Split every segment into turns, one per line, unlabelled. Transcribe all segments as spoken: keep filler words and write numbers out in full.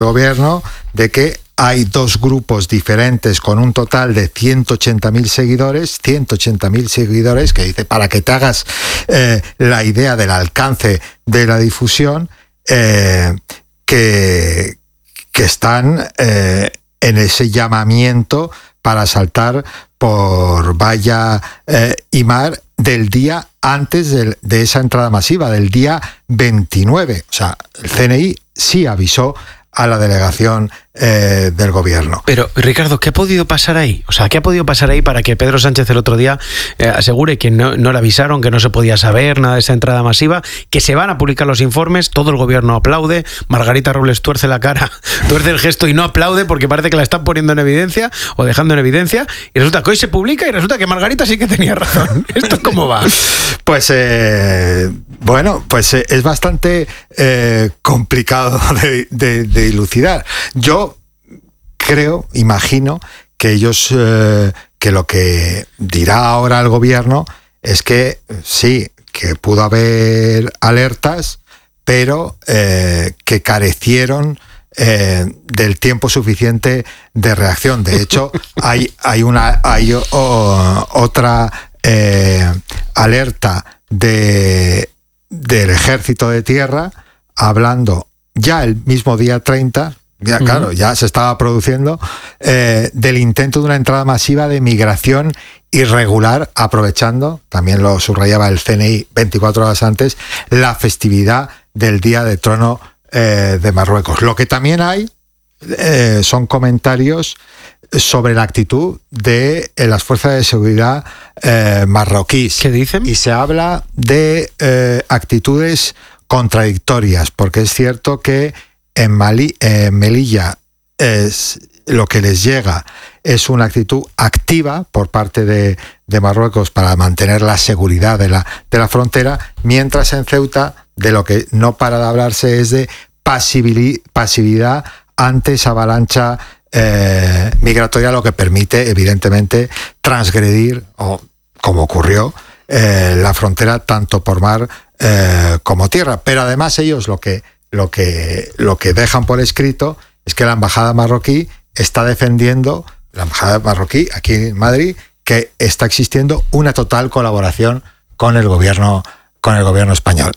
gobierno de que hay dos grupos diferentes con un total de ciento ochenta mil seguidores, ciento ochenta mil seguidores, que dice, para que te hagas eh, la idea del alcance de la difusión, eh, que, que están eh, en ese llamamiento para saltar por valla eh, y mar del día antes de, de esa entrada masiva, del día veintinueve. O sea, el C N I sí avisó a la delegación eh, del gobierno.
Pero, Ricardo, ¿qué ha podido pasar ahí? O sea, ¿qué ha podido pasar ahí para que Pedro Sánchez el otro día eh, asegure que no, no le avisaron, que no se podía saber nada de esa entrada masiva, que se van a publicar los informes, todo el gobierno aplaude, Margarita Robles tuerce la cara, tuerce el gesto y no aplaude porque parece que la están poniendo en evidencia o dejando en evidencia, y resulta que hoy se publica y resulta que Margarita sí que tenía razón? ¿Esto cómo va?
Pues, eh, bueno, pues eh, es bastante eh, complicado de, de, de dilucidar. Yo creo, imagino, que ellos, eh, que lo que dirá ahora el gobierno es que sí, que pudo haber alertas, pero eh, que carecieron eh, del tiempo suficiente de reacción. De hecho, hay, hay, una, hay o, otra eh, alerta de, del Ejército de Tierra hablando ya el mismo día treinta, ya, uh-huh. claro, ya se estaba produciendo, eh, del intento de una entrada masiva de migración irregular, aprovechando, también lo subrayaba el C N I veinticuatro horas antes, la festividad del Día de Trono eh, de Marruecos. Lo que también hay eh, son comentarios sobre la actitud de eh, las fuerzas de seguridad eh, marroquíes.
¿Qué dicen?
Y se habla de eh, actitudes contradictorias, porque es cierto que en Mali, eh, Melilla es, lo que les llega es una actitud activa por parte de, de Marruecos para mantener la seguridad de la, de la frontera, mientras en Ceuta de lo que no para de hablarse es de pasividad ante esa avalancha eh, migratoria, lo que permite evidentemente transgredir, o como ocurrió, eh, la frontera tanto por mar Eh, como tierra. Pero además ellos lo que, lo que, lo que dejan por escrito es que la embajada marroquí está defendiendo, la embajada marroquí aquí en Madrid, que está existiendo una total colaboración con el gobierno, con el gobierno español.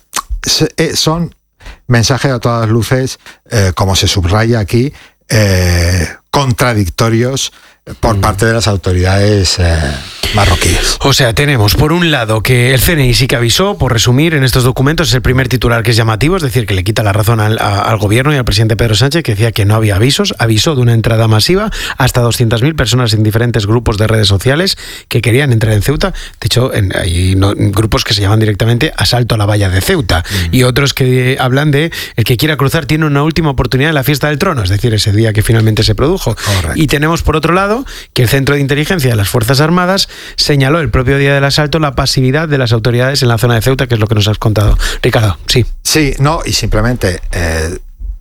Son mensajes a todas luces, eh, como se subraya aquí, eh, contradictorios por parte de las autoridades eh, marroquíes.
O sea, tenemos por un lado que el C N I sí que avisó, por resumir, en estos documentos es el primer titular que es llamativo, es decir, que le quita la razón al, a, al gobierno y al presidente Pedro Sánchez, que decía que no había avisos, avisó de una entrada masiva, hasta doscientas mil personas en diferentes grupos de redes sociales que querían entrar en Ceuta. De hecho, en, hay no, grupos que se llaman directamente Asalto a la Valla de Ceuta, mm. y otros que hablan de el que quiera cruzar tiene una última oportunidad en la fiesta del trono, es decir, ese día que finalmente se produjo. Correcto. Y tenemos por otro lado que el Centro de Inteligencia de las Fuerzas Armadas señaló el propio día del asalto la pasividad de las autoridades en la zona de Ceuta, que es lo que nos has contado. Ricardo, sí.
Sí, no, y simplemente eh,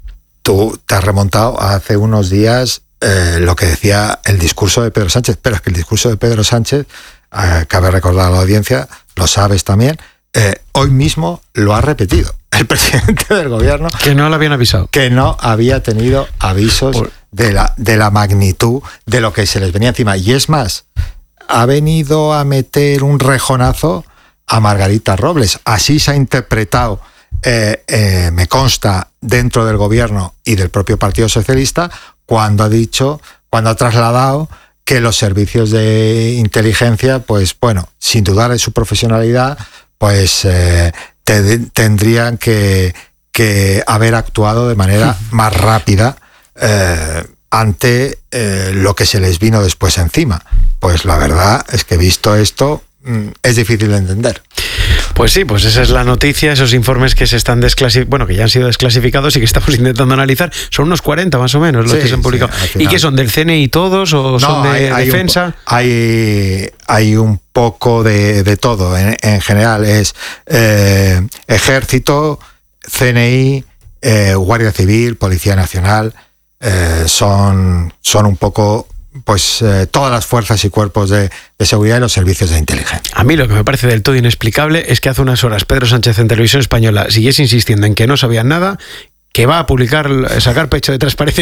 tú te has remontado hace unos días eh, lo que decía el discurso de Pedro Sánchez, pero es que el discurso de Pedro Sánchez, eh, cabe recordar a la audiencia, lo sabes también, eh, hoy mismo lo ha repetido el presidente del gobierno.
Que no lo habían avisado.
Que no había tenido avisos Por... de, la, de la magnitud de lo que se les venía encima. Y es más, ha venido a meter un rejonazo a Margarita Robles. Así se ha interpretado, eh, eh, me consta, dentro del gobierno y del propio Partido Socialista, cuando ha dicho, cuando ha trasladado que los servicios de inteligencia, pues bueno, sin dudar de su profesionalidad, pues eh, te, tendrían que, que haber actuado de manera más rápida eh, ante eh, lo que se les vino después encima. Pues la verdad es que visto esto, es difícil de entender.
Pues sí, pues esa es la noticia, esos informes que se están desclasificados, bueno, que ya han sido desclasificados y que estamos intentando analizar, son unos cuarenta más o menos los sí, que se han publicado. Sí, ¿y qué son, del C N I todos o no, son de hay, hay defensa?
Un, hay, hay un poco de, de todo, en, en general es eh, Ejército, C N I, eh, Guardia Civil, Policía Nacional, eh, son, son un poco... pues eh, todas las fuerzas y cuerpos de, de seguridad y los servicios de inteligencia.
A mí lo que me parece del todo inexplicable es que hace unas horas Pedro Sánchez en Televisión Española siguiese insistiendo en que no sabían nada que va a publicar, sacar pecho de transparencia